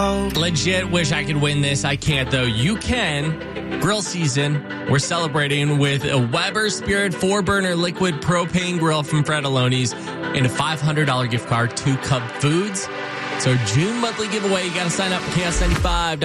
Legit wish I could win this. I can't, though. You can. Grill season. We're celebrating with a Weber Spirit 4-burner liquid propane grill from Fredaloni's and a $500 gift card to Cub Foods. So June monthly giveaway. You got to sign up for Chaos 95.